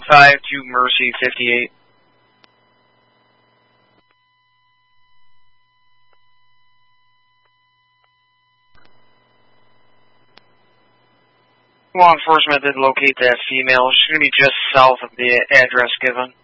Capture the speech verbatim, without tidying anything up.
five to Mercy fifty-eight. Law enforcement did locate that female. She's going to be just south of the address given.